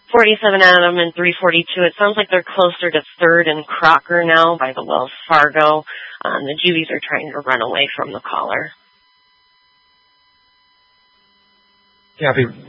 47 Adam and 342. It sounds like they're closer to 3rd and Crocker now by the Wells Fargo. The Juvies are trying to run away from the caller. Kathy,